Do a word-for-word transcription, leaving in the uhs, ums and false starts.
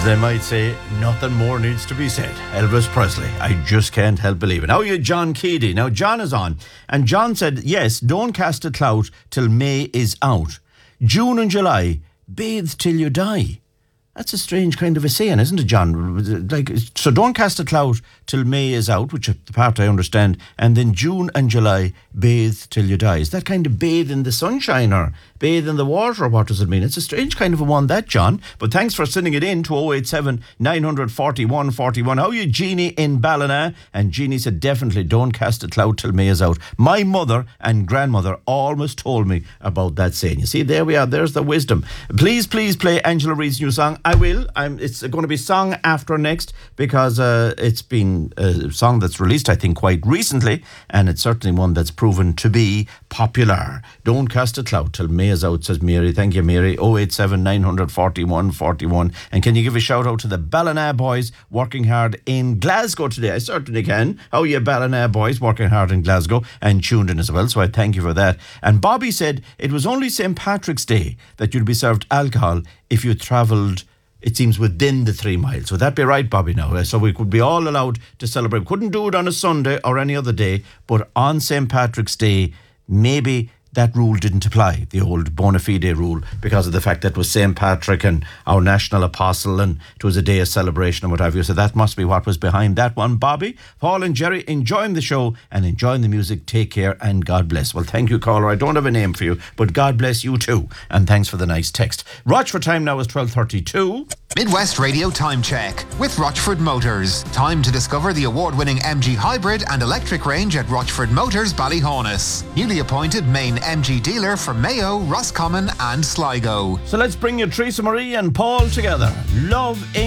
they might say, nothing more needs to be said. Elvis Presley, I just can't help believing. Now you John Keady. Now John is on. And John said, yes, don't cast a clout till May is out. June and July, bathe till you die. That's a strange kind of a saying, isn't it, John? Like, so don't cast a clout till May is out, which is the part I understand, and then June and July, bathe till you die. Is that kind of bathe in the sunshine or bathe in the water, or what does it mean? It's a strange kind of a one, that, John. But thanks for sending it in to oh eight seven, nine four one, four one. How are you, Jeannie in Ballina? And Jeannie said, definitely don't cast a clout till May is out. My mother and grandmother almost told me about that saying. You see, there we are. There's the wisdom. Please, please play Angela Reid's new song. I will. I'm, it's going to be song after next because uh, it's been a song that's released, I think, quite recently, and it's certainly one that's proven to be popular. Don't cast a clout till May is out, says Mary. Thank you, Mary. oh eight seven, nine four one, four one. And can you give a shout out to the Ballina boys working hard in Glasgow today? I certainly can. How are you, Ballina boys working hard in Glasgow and tuned in as well? So I thank you for that. And Bobby said it was only Saint Patrick's Day that you'd be served alcohol if you travelled, it seems, within the three miles. Would that be right, Bobby, now? So we could be all allowed to celebrate. Couldn't do it on a Sunday or any other day, but on Saint Patrick's Day, maybe that rule didn't apply, the old bona fide rule, because of the fact that it was Saint Patrick and our national apostle, and it was a day of celebration and what have you. So that must be what was behind that one, Bobby. Paul and Jerry, enjoying the show and enjoying the music. Take care and God bless. Well, thank you, caller. I don't have a name for you, but God bless you too. And thanks for the nice text. Rochford time now is twelve thirty-two. Midwest Radio Time Check with Rochford Motors. Time to discover the award-winning M G hybrid and electric range at Rochford Motors, Ballyhonus. Newly appointed main M G dealer for Mayo, Roscommon and Sligo. So let's bring you Teresa Marie and Paul together. Love